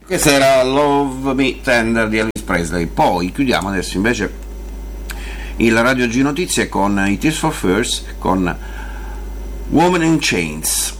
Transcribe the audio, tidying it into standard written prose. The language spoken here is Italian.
Questa era Love Me Tender di Elvis Presley. Poi chiudiamo adesso invece il Radio G Notizie con i Tears for Fears con Woman in Chains.